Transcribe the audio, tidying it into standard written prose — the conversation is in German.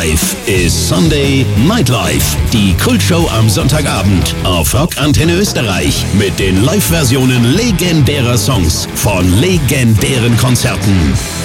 Live ist Sunday Nightlife, die Kultshow am Sonntagabend auf Rock Antenne Österreich mit den Live-Versionen legendärer Songs von legendären Konzerten.